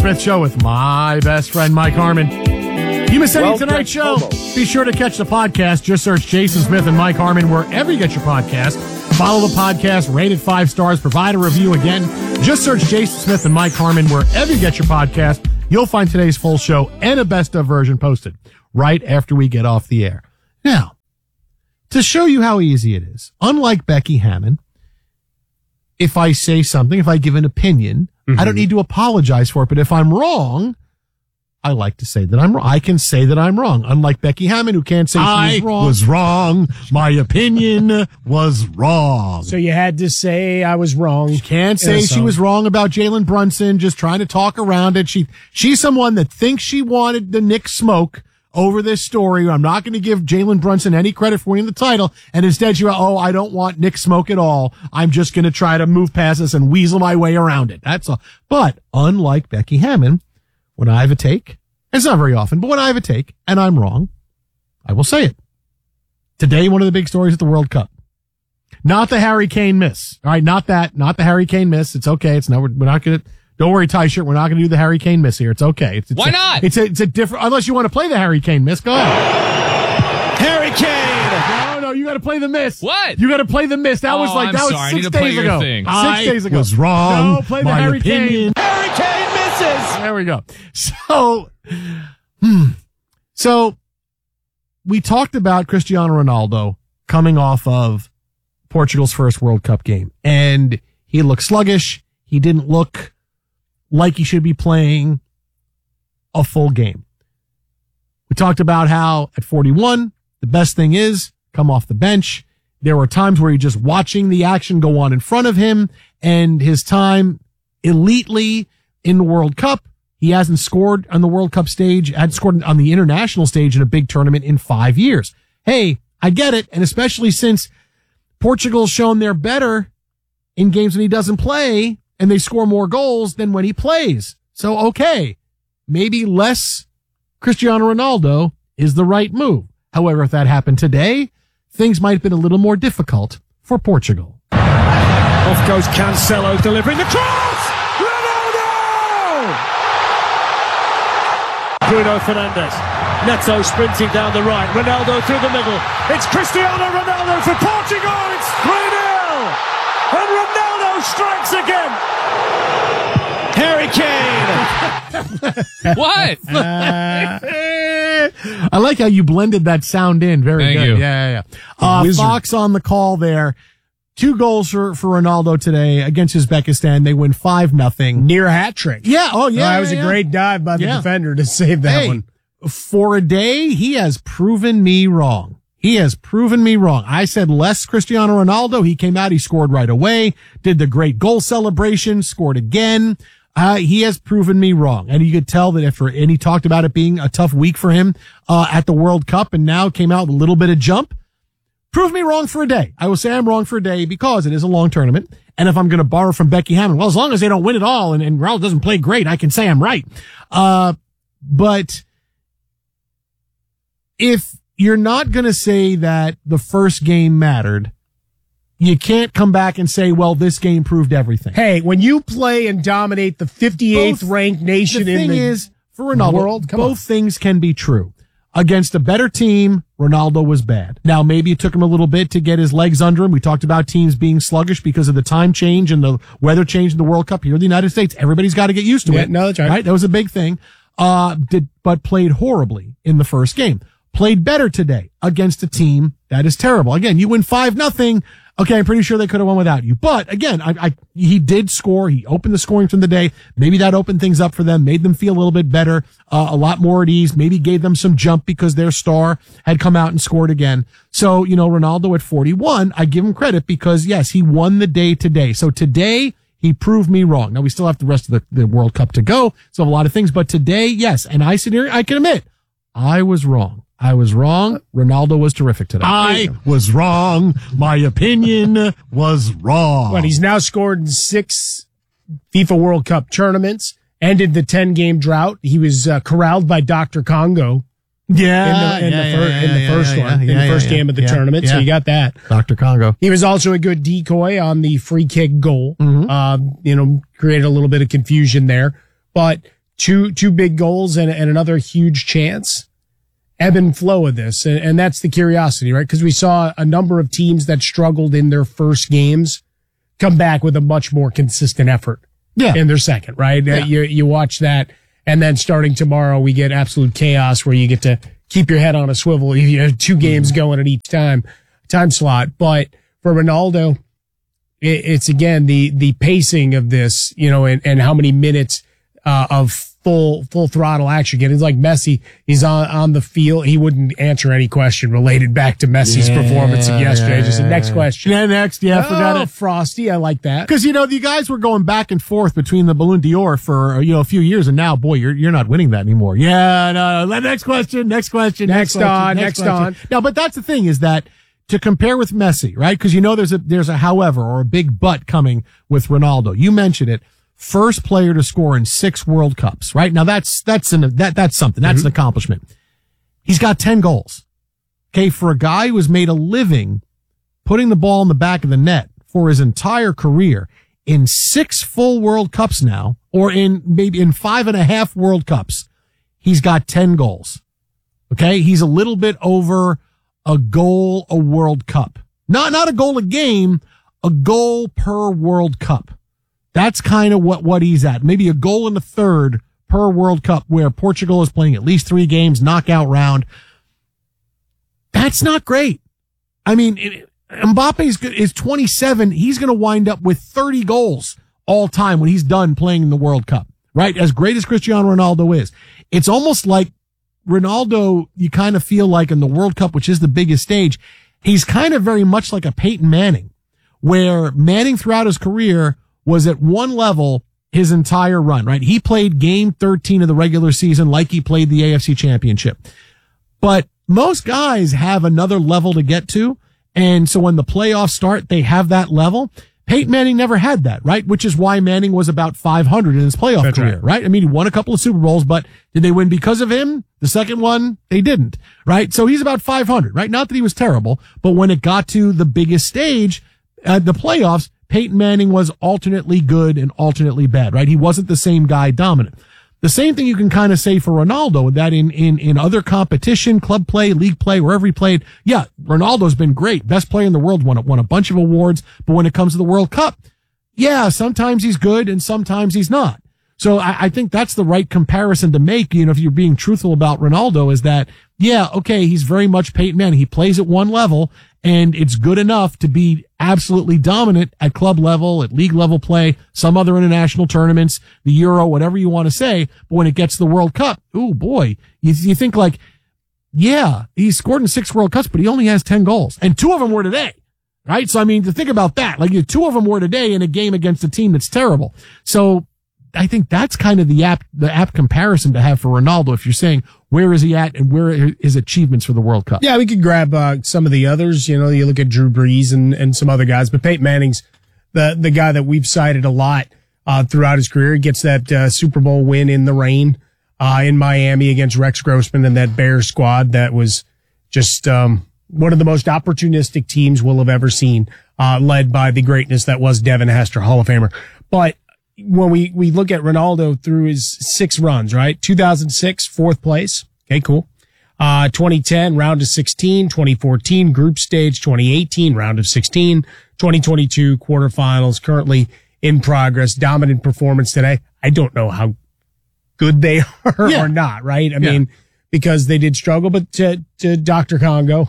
Smith Show with my best friend, Mike Harmon. You missed any tonight's show? Be sure to catch the podcast. Just search Jason Smith and Mike Harmon wherever you get your podcast. Follow the podcast, rate it 5 stars, provide a review again. Just search Jason Smith and Mike Harmon wherever you get your podcast. You'll find today's full show and a best of version posted right after we get off the air. Now, to show you how easy it is, unlike Becky Hammon, if I say something, if I give an opinion, I don't need to apologize for it. But if I'm wrong, I like to say that I'm wrong. I can say that I'm wrong. Unlike Becky Hammon, who can't say she was wrong. My opinion was wrong. So you had to say I was wrong. She can't say she was wrong about Jalen Brunson, just trying to talk around it. She's someone that thinks she wanted the Nick smoke over this story. I'm not going to give Jalen Brunson any credit for winning the title. And instead she went, I don't want Nick smoke at all. I'm just going to try to move past this and weasel my way around it. That's all. But unlike Becky Hammon, when I have a take, it's not very often, but when I have a take and I'm wrong, I will say it. Today, one of the big stories at the World Cup. Not the Harry Kane miss. All right, not the Harry Kane miss. It's okay. We're not going to, don't worry, Ty Shirt. We're not going to do the Harry Kane miss here. It's okay. Why not? It's a different, unless you want to play the Harry Kane miss. Go ahead. Harry Kane! No, you got to play the miss. What? You got to play the miss. That was I'm that was sorry. 6 I need to play days your ago. thing. 6 days ago. Was wrong. No, play the Harry Kane. Harry Kane misses! There we go. So we talked about Cristiano Ronaldo coming off of Portugal's first World Cup game, and he looked sluggish. He didn't look like he should be playing a full game. We talked about how at 41, the best thing is come off the bench. There were times where you're just watching the action go on in front of him, and his time elitely in the World Cup. He hasn't scored on the World Cup stage, hadn't scored on the international stage in a big tournament in 5 years. Hey, I get it. And especially since Portugal's shown they're better in games when he doesn't play and they score more goals than when he plays. So, okay, maybe less Cristiano Ronaldo is the right move. However, if that happened today, things might have been a little more difficult for Portugal. Off goes Cancelo delivering the cross! Ronaldo! Bruno Fernandes. Neto sprinting down the right. Ronaldo through the middle. It's Cristiano Ronaldo for Portugal. It's 3-0. And Ronaldo strikes again. Harry Kane. What? I like how you blended that sound in. Very Thank good. you. Yeah. Fox on the call there. 2 goals for Ronaldo today against Uzbekistan. They win 5-0. Near hat trick. Yeah. Oh, yeah. That was a great dive by the defender to save that one. For a day, he has proven me wrong. I said less Cristiano Ronaldo. He came out, he scored right away, did the great goal celebration, scored again. He has proven me wrong. And you could tell that and he talked about it being a tough week for him, at the World Cup, and now came out with a little bit of jump. Prove me wrong for a day. I will say I'm wrong for a day because it is a long tournament. And if I'm going to borrow from Becky Hammon, well, as long as they don't win it all and Ronaldo doesn't play great, I can say I'm right. But if you're not going to say that the first game mattered, you can't come back and say, well, this game proved everything. Hey, when you play and dominate the 58th ranked nation in the for Ronaldo, world, both things can be true. Against a better team, Ronaldo was bad. Now, maybe it took him a little bit to get his legs under him. We talked about teams being sluggish because of the time change and the weather change in the World Cup here in the United States. Everybody's got to get used to it. No, that's right. That was a big thing. But played horribly in the first game. Played better today against a team that is terrible. Again, you win 5-0. Okay, I'm pretty sure they could have won without you. But again, he did score. He opened the scoring from the day. Maybe that opened things up for them, made them feel a little bit better, a lot more at ease. Maybe gave them some jump because their star had come out and scored again. So, Ronaldo at 41, I give him credit because yes, he won the day today. So today, he proved me wrong. Now we still have the rest of the World Cup to go. So a lot of things, but today, yes. And I sit here, I can admit, I was wrong. Ronaldo was terrific today. I was wrong. My opinion was wrong. But he's now scored in 6 FIFA World Cup tournaments, ended the 10-game drought. He was corralled by Dr. Congo. In the first game of the tournament. So you got that. Dr. Congo. He was also a good decoy on the free kick goal. Mm-hmm. Created a little bit of confusion there. But two big goals and another huge chance. Ebb and flow of this. And that's the curiosity, right? Because we saw a number of teams that struggled in their first games come back with a much more consistent effort in their second, right? Yeah. You watch that, and then starting tomorrow, we get absolute chaos where you get to keep your head on a swivel. You have 2 games going at each time slot. But for Ronaldo, it's again the pacing of this, and how many minutes of full throttle action. It's like Messi. He's on the field. He wouldn't answer any question related back to Messi's performance of yesterday. Just the next question. Yeah, next. Yeah, forgot it. Frosty. I like that. Because, the guys were going back and forth between the Ballon d'Or for, a few years, and now, boy, you're not winning that anymore. Yeah, no. Next question. Next on. No, but that's the thing, is that to compare with Messi, right? Because there's a however or a big but coming with Ronaldo. You mentioned it. First player to score in 6 World Cups, right? Now that's something. That's an accomplishment. He's got 10 goals. Okay. For a guy who has made a living putting the ball in the back of the net for his entire career, in 6 full World Cups now, or maybe in 5.5 World Cups, he's got 10 goals. Okay. He's a little bit over a goal a World Cup. Not a goal a game, a goal per World Cup. That's kind of what he's at. Maybe a goal in the third per World Cup, where Portugal is playing at least 3 games, knockout round. That's not great. I mean, Mbappe is 27. He's going to wind up with 30 goals all time when he's done playing in the World Cup, right? As great as Cristiano Ronaldo is. It's almost like Ronaldo, you kind of feel like in the World Cup, which is the biggest stage, he's kind of very much like a Peyton Manning, where Manning throughout his career was at one level his entire run, right? He played game 13 of the regular season like he played the AFC Championship. But most guys have another level to get to. And so when the playoffs start, they have that level. Peyton Manning never had that, right? Which is why Manning was about 500 in his playoff career, right? I mean, he won a couple of Super Bowls, but did they win because of him? The second one, they didn't, right? So he's about 500, right? Not that he was terrible, but when it got to the biggest stage, the playoffs, Peyton Manning was alternately good and alternately bad, right? He wasn't the same guy dominant. The same thing you can kind of say for Ronaldo, that in other competition, club play, league play, wherever he played, yeah, Ronaldo's been great. Best player in the world, won a bunch of awards. But when it comes to the World Cup, yeah, sometimes he's good and sometimes he's not. So I think that's the right comparison to make, if you're being truthful about Ronaldo, is that, yeah, okay, he's very much Peyton Manning. He plays at one level, and it's good enough to be absolutely dominant at club level, at league level play, some other international tournaments, the Euro, whatever you want to say. But when it gets to the World Cup, oh boy, you think like, yeah, he scored in 6 World Cups, but he only has 10 goals, and 2 of them were today, right? So I mean, to think about that, like 2 of them were today in a game against a team that's terrible. So I think that's kind of the apt comparison to have for Ronaldo, if you're saying where is he at and where are his achievements for the World Cup. Yeah, we could grab some of the others. You look at Drew Brees and some other guys, but Peyton Manning's the guy that we've cited a lot throughout his career. He gets that Super Bowl win in the rain in Miami against Rex Grossman and that Bears squad that was just one of the most opportunistic teams we'll have ever seen, led by the greatness that was Devin Hester, Hall of Famer. But when we look at Ronaldo through his 6 runs, right? 2006, 4th place. Okay, cool. 2010, round of 16. 2014, group stage. 2018, round of 16. 2022, quarterfinals. Currently in progress. Dominant performance today. I don't know how good they are or not, right? I mean, because they did struggle, but to Dr. Congo,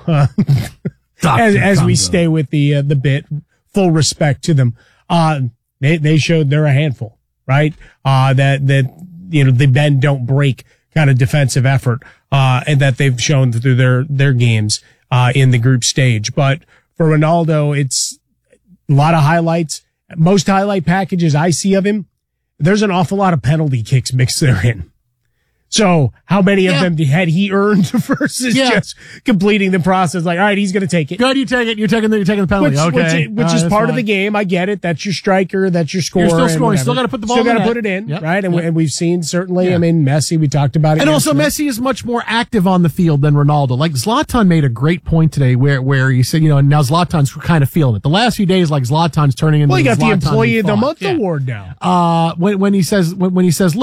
as we stay with the bit, full respect to them. They showed they're a handful, right? That the bend don't break kind of defensive effort, and that they've shown through their games, in the group stage. But for Ronaldo, it's a lot of highlights. Most highlight packages I see of him, there's an awful lot of penalty kicks mixed therein. So how many of them had he earned versus just completing the process? Like, all right, he's going to take it. Good, you take it. You're taking the penalty. Which is part of the game. I get it. That's your striker. That's your scorer. You're still scoring. Still got to put the ball in. Still got to put it in, right? And we've seen certainly. Yeah. I mean, Messi. We talked about it. And also, Messi is much more active on the field than Ronaldo. Like Zlatan made a great point today, where he said, and now Zlatan's kind of feeling it. The last few days, like Zlatan's turning into. Well, he got Zlatan the Employee of the Month award now. When he says, look.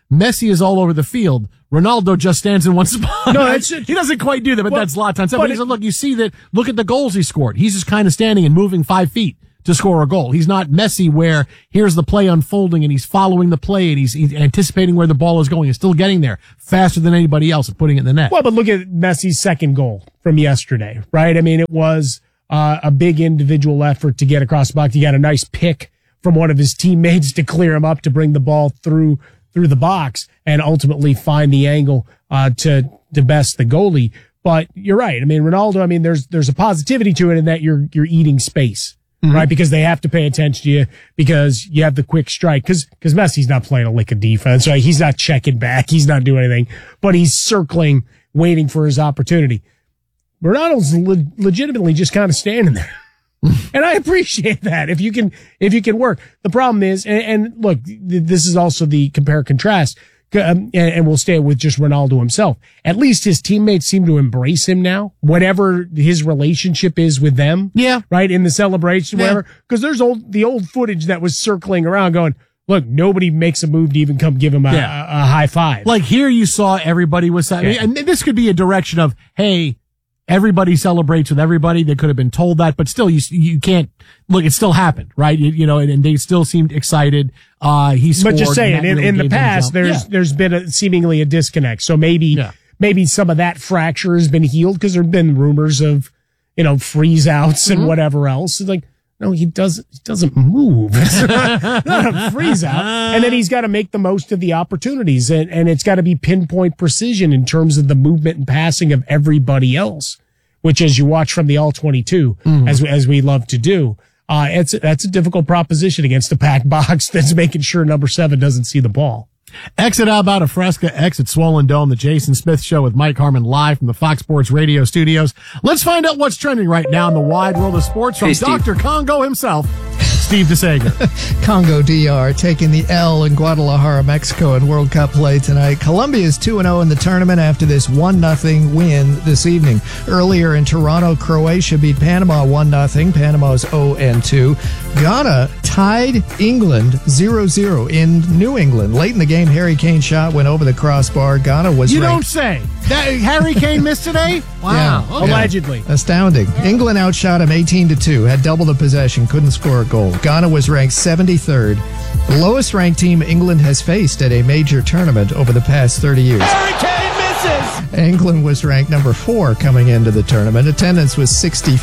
Messi is all over the field. Ronaldo just stands in one spot. No, that's he doesn't quite do that, but that's Zlatan. but But he said, look, you see that, look at the goals he scored. He's just kind of standing and moving 5 feet to score a goal. He's not Messi where here's the play unfolding and he's following the play and he's anticipating where the ball is going and still getting there faster than anybody else and putting it in the net. Well, but look at Messi's second goal from yesterday, right? I mean, it was a big individual effort to get across the box. He got a nice pick from one of his teammates to clear him up to bring the ball through the box and ultimately find the angle to best the goalie. But you're right. I mean, Ronaldo, I mean, there's a positivity to it in that you're eating space, right? Because they have to pay attention to you because you have the quick strike. Because Messi's not playing a lick of defense, right? He's not checking back. He's not doing anything, but he's circling, waiting for his opportunity. Ronaldo's legitimately just kind of standing there. And I appreciate that if you can work. The problem is, and look, this is also the compare contrast, and we'll stay with just Ronaldo himself. At least his teammates seem to embrace him now, whatever his relationship is with them. Yeah. Right. In the celebration, whatever. Cause there's the old footage that was circling around going, look, nobody makes a move to even come give him a high five. Like here you saw everybody was, and this could be a direction of, hey, everybody celebrates with everybody. They could have been told that, but still, you can't look. It still happened, right? And they still seemed excited. He scored. But just saying, in the past, there's been seemingly a disconnect. So maybe some of that fracture has been healed because there've been rumors of, freeze outs and whatever else. It's like, no, he doesn't move. It's not a freeze out. And then he's got to make the most of the opportunities and it's got to be pinpoint precision in terms of the movement and passing of everybody else, which as you watch from the All-22, as we love to do, that's a difficult proposition against a packed box that's making sure number 7 doesn't see the ball. Exit How About a Fresca, exit Swollen Dome, the Jason Smith Show with Mike Harmon live from the Fox Sports Radio studios. Let's find out what's trending right now in the wide world of sports from Dr. Congo himself, Steve DeSager. Congo DR taking the L in Guadalajara, Mexico in World Cup play tonight. Colombia is 2-0 in the tournament after this 1-0 win this evening. Earlier in Toronto, Croatia beat Panama 1-0. Panama's 0-2. Ghana tied England 0-0 in New England. Late in the game, Harry Kane's shot went over the crossbar. Ghana was You ranked. don't say. That Harry Kane missed today? Wow. Yeah. Okay. Allegedly. Astounding. England outshot him 18-2, had double the possession, couldn't score a goal. Ghana was ranked 73rd, the lowest ranked team England has faced at a major tournament over the past 30 years. Harry Kane misses. England was ranked number 4 coming into the tournament. Attendance was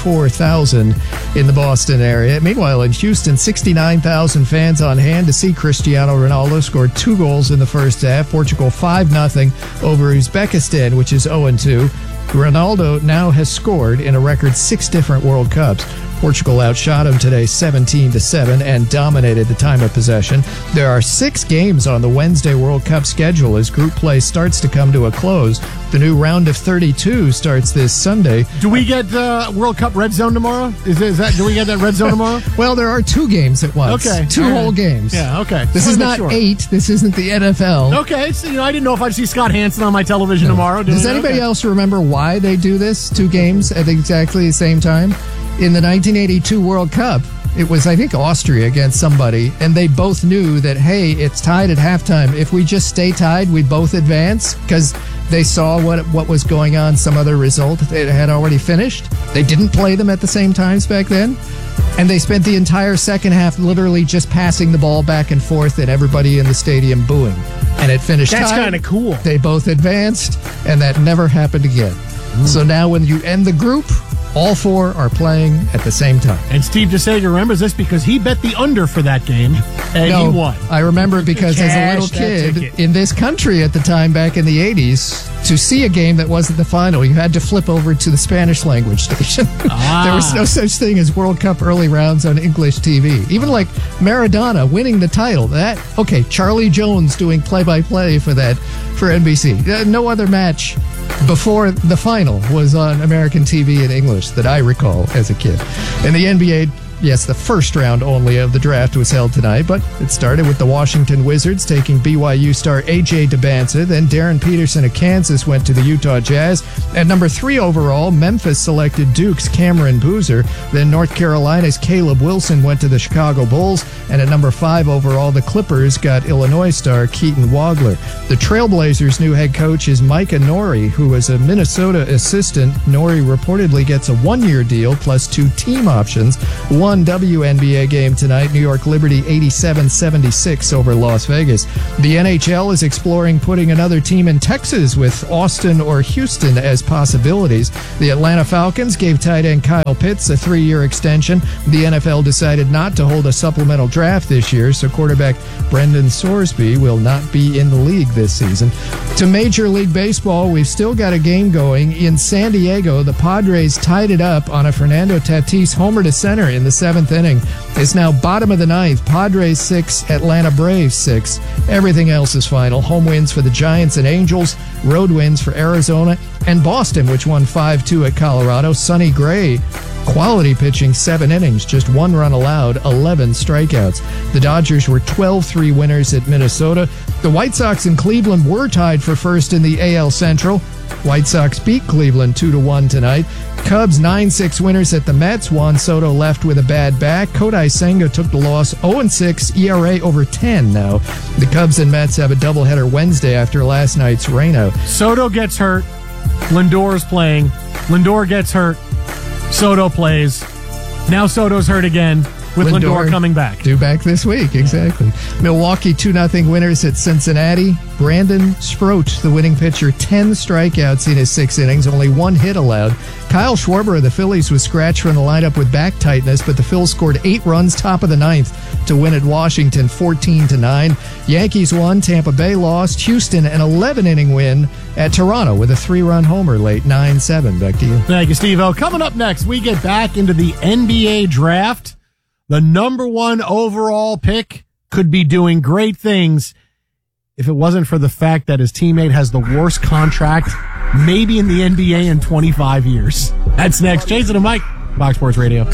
64,000 in the Boston area. Meanwhile, in Houston, 69,000 fans on hand to see Cristiano Ronaldo scored 2 goals in the first half. Portugal 5-0 over Uzbekistan, which is 0-2. Ronaldo now has scored in a record 6 different World Cups. Portugal outshot him today 17-7 and dominated the time of possession. There are 6 games on the Wednesday World Cup schedule as group play starts to come to a close. The new round of 32 starts this Sunday. Do we get World Cup Red Zone tomorrow? Do we get that Red Zone tomorrow? Well, there are 2 games at once. Okay. 2 whole games. Yeah, okay. This is not 8. This isn't the NFL. Okay, so I didn't know if I'd see Scott Hansen on my television tomorrow. Does anybody else remember why they do this? 2 games at exactly the same time? In the 1982 World Cup, it was, I think, Austria against somebody, and they both knew that, hey, it's tied at halftime. If we just stay tied, we both advance, because they saw what was going on, some other result that had already finished. They didn't play them at the same times back then, and they spent the entire second half literally just passing the ball back and forth and everybody in the stadium booing. And it finished That's tied. kind of cool. They both advanced, and that never happened again. So now when you end the group, all 4 are playing at the same time. And Steve DeSager remembers this because he bet the under for that game, and he won. I remember it because as a little Cash that kid ticket. in this country at the time, back in the 80s, to see a game that wasn't the final, you had to flip over to the Spanish language station. There was no such thing as World Cup early rounds on English TV. Even like Maradona winning the title. Charlie Jones doing play-by-play for NBC. No other match before the final was on American TV in English that I recall as a kid. In the NBA, Yes, the first round only of the draft was held tonight, but it started with the Washington Wizards taking BYU star A.J. Debance. Then Darren Peterson of Kansas went to the Utah Jazz. At number 3 overall, Memphis selected Duke's Cameron Boozer. Then North Carolina's Caleb Wilson went to the Chicago Bulls. And at number 5 overall, the Clippers got Illinois star Keaton Wagler. The Trailblazers' new head coach is Micah Nori, who was a Minnesota assistant. Nori reportedly gets a 1-year deal plus 2 team options. One WNBA game tonight, New York Liberty 87-76 over Las Vegas. The NHL is exploring putting another team in Texas with Austin or Houston as possibilities. The Atlanta Falcons gave tight end Kyle Pitts a 3-year extension. The NFL decided not to hold a supplemental draft this year, so quarterback Brendan Sorsby will not be in the league this season. To Major League Baseball, we've still got a game going. In San Diego, the Padres tied it up on a Fernando Tatis homer to center in the 7th inning. It's now bottom of the 9th. Padres 6, Atlanta Braves 6. Everything else is final. Home wins for the Giants and Angels. Road wins for Arizona and Boston, which won 5-2 at Colorado. Sonny Gray, quality pitching, 7 innings, just 1 run allowed, 11 strikeouts. The Dodgers were 12-3 winners at Minnesota. The White Sox and Cleveland were tied for first in the AL Central. White Sox beat Cleveland 2-1 tonight. Cubs 9-6 winners at the Mets. Juan Soto left with a bad back. Kodai Senga took the loss, 0-6, ERA over 10 now. The Cubs and Mets have a doubleheader Wednesday after last night's rainout. Soto gets hurt. Lindor's playing. Lindor gets hurt. Soto plays. Now Soto's hurt again with Lindor coming back. Due back this week, exactly. Milwaukee 2-0 winners at Cincinnati. Brandon Sproat, the winning pitcher, 10 strikeouts in his 6 innings, only 1 hit allowed. Kyle Schwarber of the Phillies was scratched from the lineup with back tightness, but the Phils scored 8 runs top of the 9th to win at Washington 14-9. Yankees won, Tampa Bay lost. Houston an 11-inning win at Toronto with a 3-run homer late, 9-7. Back to you. Thank you, Steve-O. Coming up next, we get back into the NBA draft. The number 1 overall pick could be doing great things if it wasn't for the fact that his teammate has the worst contract maybe in the NBA in 25 years. That's next. Jason and Mike, Fox Sports Radio.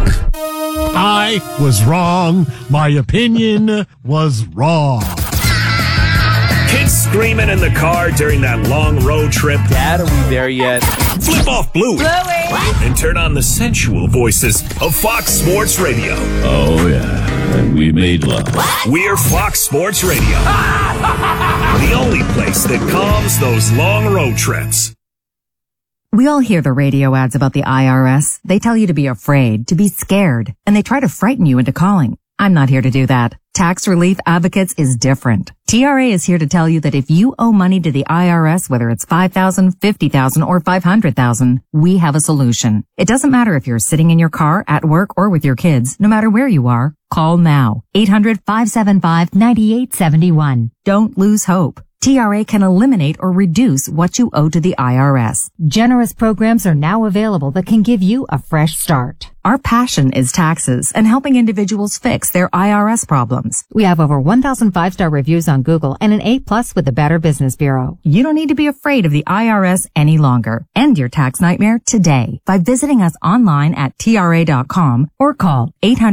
I was wrong. My opinion was wrong. Kids screaming in the car during that long road trip. Dad, are we there yet? Flip off Bluey and turn on the sensual voices of Fox Sports Radio. Oh, yeah. And we made love. We're Fox Sports Radio. The only place that calms those long road trips. We all hear the radio ads about the IRS. They tell you to be afraid, to be scared, and they try to frighten you into calling. I'm not here to do that. Tax Relief Advocates is different. TRA is here to tell you that if you owe money to the IRS, whether it's $5,000, $50,000, or $500,000, we have a solution. It doesn't matter if you're sitting in your car, at work, or with your kids. No matter where you are, call now. 800-575-9871. Don't lose hope. TRA can eliminate or reduce what you owe to the IRS. Generous programs are now available that can give you a fresh start. Our passion is taxes and helping individuals fix their IRS problems. We have over 1,000 5-star reviews on Google and an A+ with the Better Business Bureau. You don't need to be afraid of the IRS any longer. End your tax nightmare today by visiting us online at TRA.com or call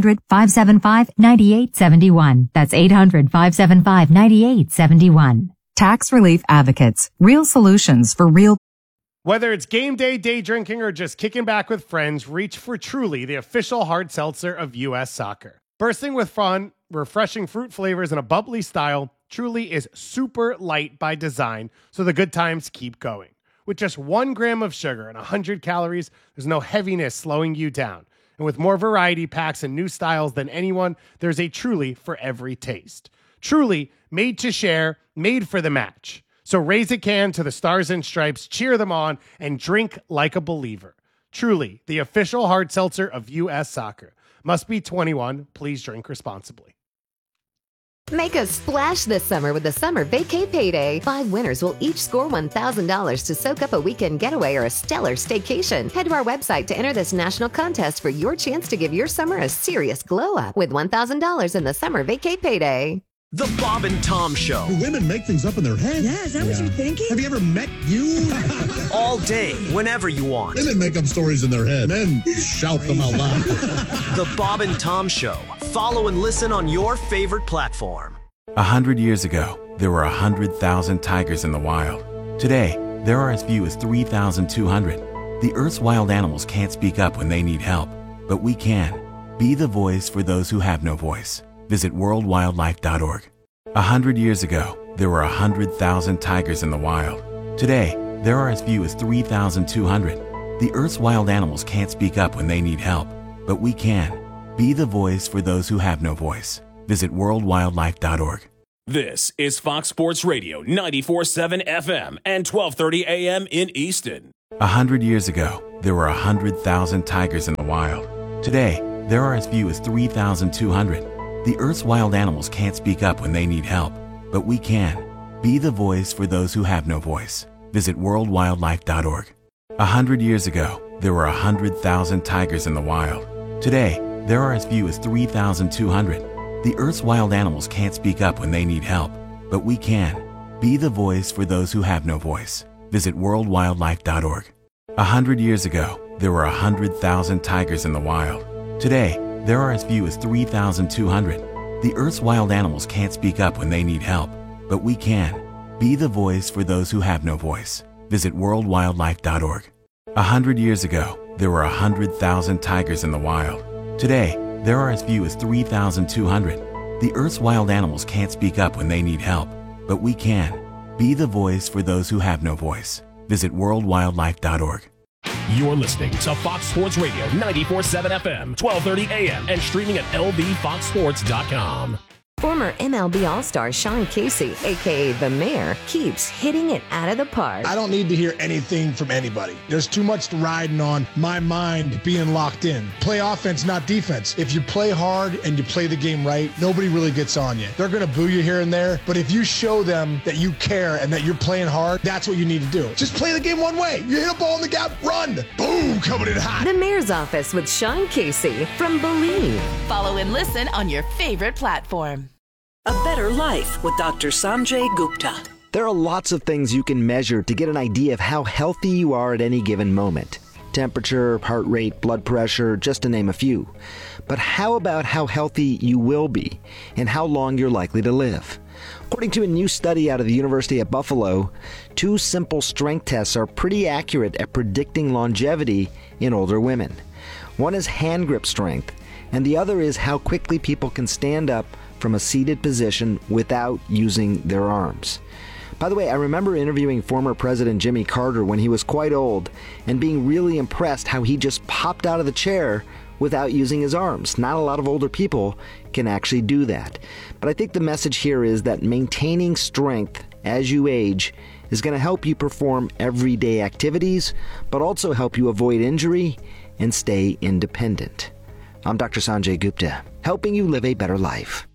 800-575-9871. That's 800-575-9871. Tax Relief Advocates. Real solutions for real. Whether it's game day, day drinking, or just kicking back with friends, reach for Truly, the official hard seltzer of U.S. Soccer. Bursting with fun, refreshing fruit flavors, and a bubbly style, Truly is super light by design, so the good times keep going. With just 1 gram of sugar and 100 calories, there's no heaviness slowing you down. And with more variety packs and new styles than anyone, there's a Truly for every taste. Truly, made to share, made for the match. So raise a can to the Stars and Stripes, cheer them on, and drink like a believer. Truly, the official hard seltzer of U.S. Soccer. Must be 21. Please drink responsibly. Make a splash this summer with the Summer Vacay Payday. 5 winners will each score $1,000 to soak up a weekend getaway or a stellar staycation. Head to our website to enter this national contest for your chance to give your summer a serious glow up with $1,000 in the Summer Vacay Payday. The Bob and Tom Show. Do women make things up in their head? Yeah, is that what you're thinking? Have you ever met you? All day, whenever you want. Women make up stories in their head. Men shout them out loud. The Bob and Tom Show. Follow and listen on your favorite platform. 100 years ago, there were 100,000 tigers in the wild. Today, there are as few as 3,200. The Earth's wild animals can't speak up when they need help, but we can. Be the voice for those who have no voice. Visit worldwildlife.org. 100 years ago, there were 100,000 tigers in the wild. Today, there are as few as 3,200. The Earth's wild animals can't speak up when they need help, but we can. Be the voice for those who have no voice. Visit worldwildlife.org. This is Fox Sports Radio 94.7 FM and 12:30 a.m. in Easton. 100 years ago, there were 100,000 tigers in the wild. Today, there are as few as 3,200. The Earth's wild animals can't speak up when they need help, but we can. Be the voice for those who have no voice. Visit worldwildlife.org. 100 years ago, there were 100,000 tigers in the wild. Today, there are as few as 3,200. The Earth's wild animals can't speak up when they need help, but we can. Be the voice for those who have no voice. Visit worldwildlife.org. 100 years ago, there were 100,000 tigers in the wild. Today, there are as few as 3,200. The Earth's wild animals can't speak up when they need help, but we can. Be the voice for those who have no voice. Visit worldwildlife.org. 100 years ago, there were 100,000 tigers in the wild. Today, there are as few as 3,200. The Earth's wild animals can't speak up when they need help, but we can. Be the voice for those who have no voice. Visit worldwildlife.org. You're listening to Fox Sports Radio 94.7 FM, 12:30 a.m. and streaming at lvfoxsports.com. Former MLB All-Star Sean Casey, a.k.a. The Mayor, keeps hitting it out of the park. I don't need to hear anything from anybody. There's too much riding on my mind being locked in. Play offense, not defense. If you play hard and you play the game right, nobody really gets on you. They're going to boo you here and there, but if you show them that you care and that you're playing hard, that's what you need to do. Just play the game one way. You hit a ball in the gap, run. Boom, coming in hot. The Mayor's Office with Sean Casey from Believe. Follow and listen on your favorite platform. A Better Life with Dr. Sanjay Gupta. There are lots of things you can measure to get an idea of how healthy you are at any given moment. Temperature, heart rate, blood pressure, just to name a few. But how about how healthy you will be and how long you're likely to live? According to a new study out of the University at Buffalo, 2 simple strength tests are pretty accurate at predicting longevity in older women. One is hand grip strength, and the other is how quickly people can stand up from a seated position without using their arms. By the way, I remember interviewing former President Jimmy Carter when he was quite old and being really impressed how he just popped out of the chair without using his arms. Not a lot of older people can actually do that. But I think the message here is that maintaining strength as you age is going to help you perform everyday activities, but also help you avoid injury and stay independent. I'm Dr. Sanjay Gupta, helping you live a better life.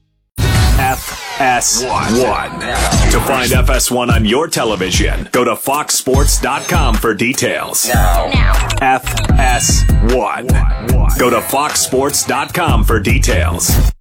FS1. To find FS1 on your television, go to foxsports.com for details. Now. FS1. Go to foxsports.com for details.